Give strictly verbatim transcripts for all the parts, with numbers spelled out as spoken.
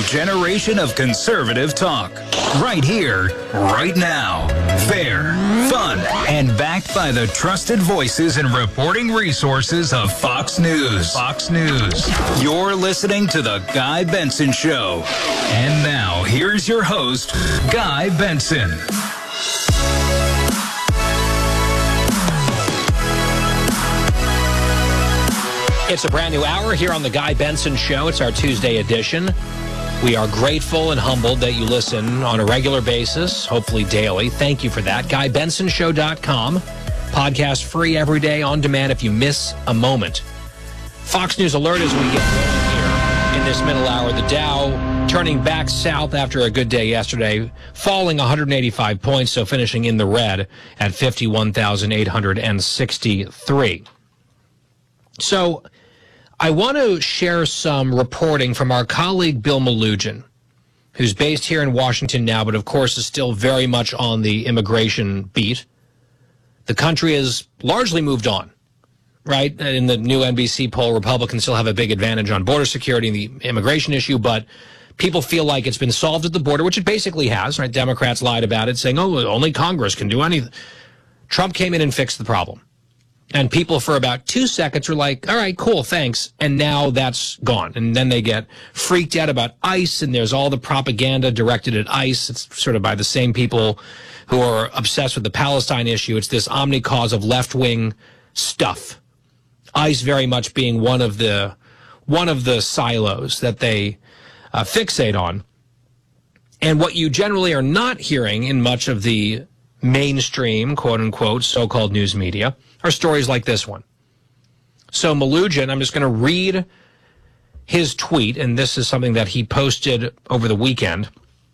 generation of conservative talk. Right here, right now. Fair, fun, and backed by the trusted voices and reporting resources of Fox News. Fox News. You're listening to The Guy Benson Show. And now, here's your host, Guy Benson. It's a brand new hour here on The Guy Benson Show. It's our Tuesday edition. We are grateful and humbled that you listen on a regular basis, hopefully daily. Thank you for that. guy benson show dot com. Podcast free every day on demand if you miss a moment. Fox News alert as we get going here in this middle hour. The Dow turning back south after a good day yesterday, falling one hundred eighty-five points, so finishing in the red at fifty-one thousand eight hundred sixty-three. So I want to share some reporting from our colleague Bill Melugin, who's based here in Washington now, but of course is still very much on the immigration beat. The country has largely moved on, right? In the new N B C poll, Republicans still have a big advantage on border security and the immigration issue, but people feel like it's been solved at the border, which it basically has, right? Democrats lied about it, saying, oh, only Congress can do anything. Trump came in and fixed the problem. And people for about two seconds were like, all right, cool, thanks. And now that's gone. And then they get freaked out about ICE, and there's all the propaganda directed at ICE. It's sort of by the same people who are obsessed with the Palestine issue. It's this omni-cause of left-wing stuff. ICE very much being one of the one of the silos that they uh, fixate on. And what you generally are not hearing in much of the mainstream, quote-unquote, so-called news media are stories like this one. So Melugin, I'm just going to read his tweet, and this is something that he posted over the weekend.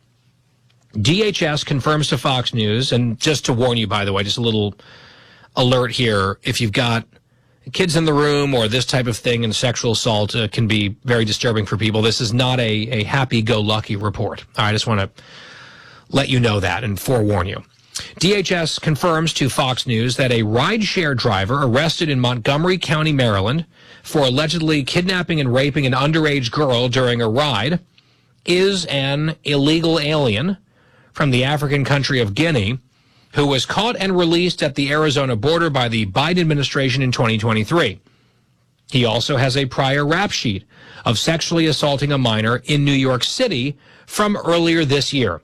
D H S confirms to Fox News, and just to warn you, by the way, just a little alert here, if you've got kids in the room or this type of thing, and sexual assault uh, can be very disturbing for people. This is not a, a happy-go-lucky report. All right, I just want to let you know that and forewarn you. D H S confirms to Fox News that a rideshare driver arrested in Montgomery County, Maryland, for allegedly kidnapping and raping an underage girl during a ride is an illegal alien from the African country of Guinea who was caught and released at the Arizona border by the Biden administration in twenty twenty-three. He also has a prior rap sheet of sexually assaulting a minor in New York City from earlier this year.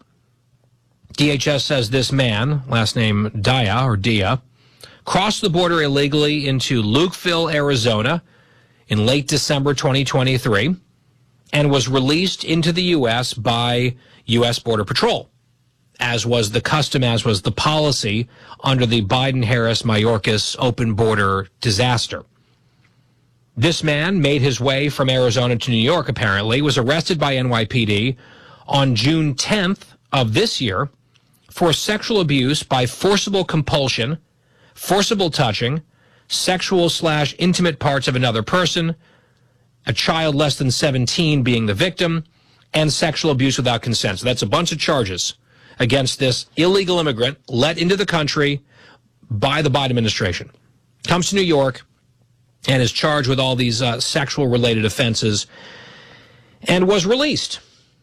D H S says this man, last name Dia or Dia, crossed the border illegally into Lukeville, Arizona in late December twenty twenty-three and was released into the U S by U S Border Patrol, as was the custom, as was the policy under the Biden-Harris-Mayorkas open border disaster. This man made his way from Arizona to New York, apparently, was arrested by N Y P D on June tenth of this year for sexual abuse by forcible compulsion, forcible touching, sexual slash intimate parts of another person, a child less than seventeen being the victim, and sexual abuse without consent. So that's a bunch of charges against this illegal immigrant let into the country by the Biden administration. Comes to New York and is charged with all these uh, sexual-related offenses and was released.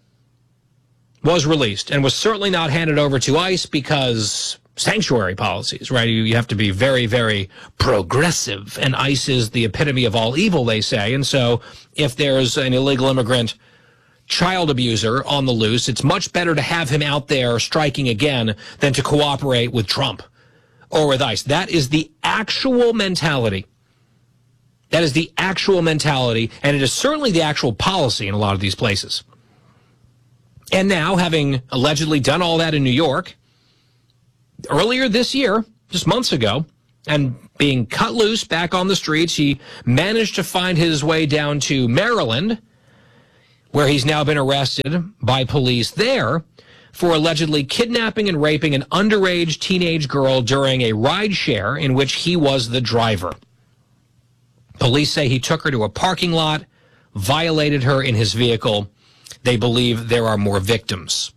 was released and was certainly not handed over to ICE because sanctuary policies, right? You, you have to be very, very progressive, and ICE is the epitome of all evil, they say. And so if there's an illegal immigrant child abuser on the loose, it's much better to have him out there striking again than to cooperate with Trump or with ICE. That is the actual mentality. That is the actual mentality, and it is certainly the actual policy in a lot of these places. And now, having allegedly done all that in New York, earlier this year, just months ago, and being cut loose back on the streets, he managed to find his way down to Maryland, where he's now been arrested by police there for allegedly kidnapping and raping an underage teenage girl during a rideshare in which he was the driver. Police say he took her to a parking lot, violated her in his vehicle. They believe there are more victims.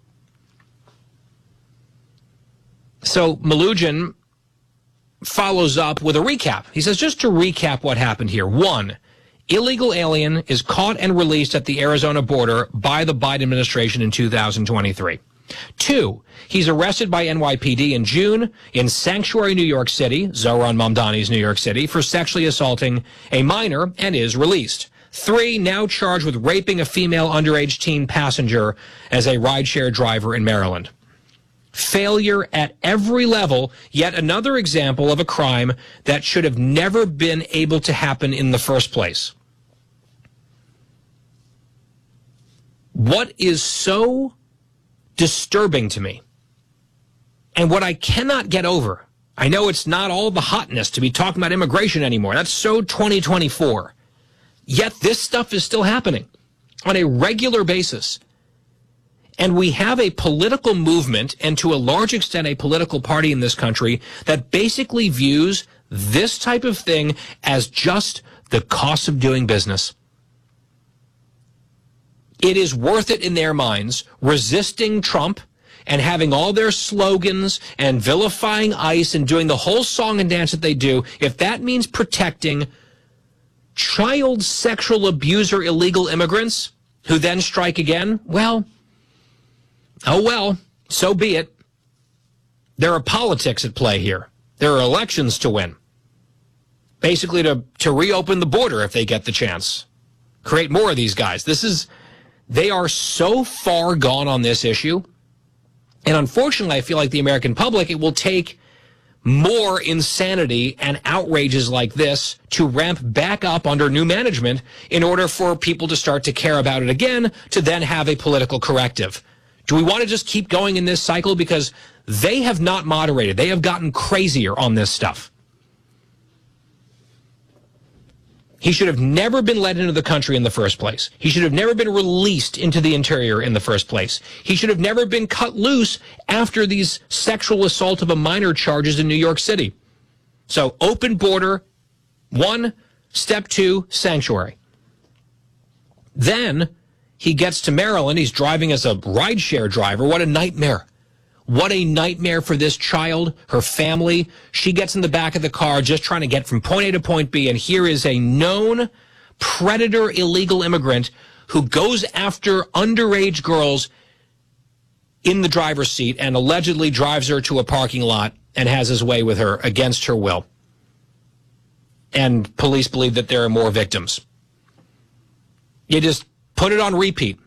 So Melugin follows up with a recap. He says, just to recap what happened here. One, illegal alien is caught and released at the Arizona border by the Biden administration in two thousand twenty-three. Two, he's arrested by N Y P D in June in Sanctuary, New York City, Zohran Mamdani's New York City, for sexually assaulting a minor and is released. Three, now charged with raping a female underage teen passenger as a rideshare driver in Maryland. Failure at every level, yet another example of a crime that should have never been able to happen in the first place. What is so disturbing to me, and what I cannot get over, I know it's not all the hotness to be talking about immigration anymore. That's so twenty twenty-four. Yet this stuff is still happening on a regular basis. And we have a political movement, and to a large extent a political party in this country, that basically views this type of thing as just the cost of doing business. It is worth it in their minds, resisting Trump and having all their slogans and vilifying ICE and doing the whole song and dance that they do, if that means protecting child sexual abuser illegal immigrants who then strike again, well, oh well, so be it. There are politics at play here. There are elections to win. Basically to, to reopen the border if they get the chance. Create more of these guys. This is, they are so far gone on this issue. And unfortunately, I feel like the American public, it will take more insanity and outrages like this to ramp back up under new management in order for people to start to care about it again, to then have a political corrective. Do we want to just keep going in this cycle? Because they have not moderated. They have gotten crazier on this stuff. He should have never been let into the country in the first place. He should have never been released into the interior in the first place. He should have never been cut loose after these sexual assault of a minor charges in New York City. So open border, one, step two, sanctuary. Then he gets to Maryland. He's driving as a rideshare driver. What a nightmare. What a nightmare for this child, her family. She gets in the back of the car just trying to get from point A to point B, and here is a known predator illegal immigrant who goes after underage girls in the driver's seat and allegedly drives her to a parking lot and has his way with her against her will. And police believe that there are more victims. You just put it on repeat.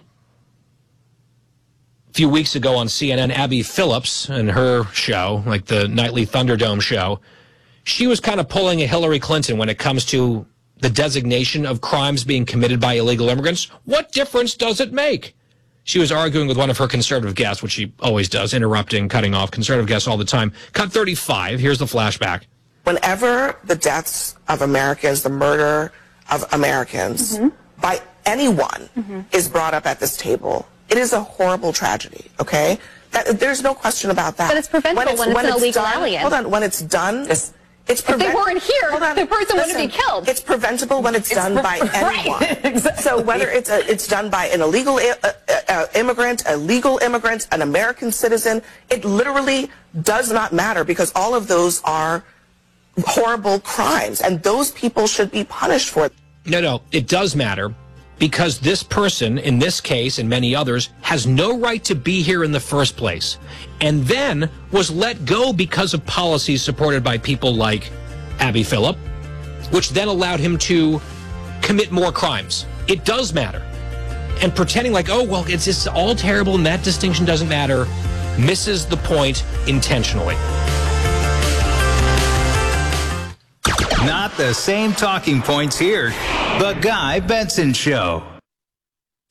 A few weeks ago on C N N, Abby Phillips and her show, like the nightly Thunderdome show, she was kind of pulling a Hillary Clinton when it comes to the designation of crimes being committed by illegal immigrants. What difference does it make? She was arguing with one of her conservative guests, which she always does, interrupting, cutting off conservative guests all the time. Cut thirty-five. Here's the flashback. Whenever the deaths of Americans, the murder of Americans mm-hmm. by anyone mm-hmm. is brought up at this table, it is a horrible tragedy, okay? That, there's no question about that. But it's preventable when it's, when it's when an illegal done, alien. Hold on, when it's done, it's, it's preventable. If they weren't here, the person listen, wouldn't be killed. It's preventable when it's, it's done by anyone. Right. Exactly. So whether it's a, it's done by an illegal uh, uh, immigrant, a legal immigrant, an American citizen, it literally does not matter, because all of those are horrible crimes, and those people should be punished for it. No, no, it does matter. Because this person, in this case and many others, has no right to be here in the first place, and then was let go because of policies supported by people like Abby Phillip, which then allowed him to commit more crimes. It does matter. And pretending like, oh, well, it's, it's all terrible and that distinction doesn't matter, misses the point intentionally. Not the same talking points here. The Guy Benson Show.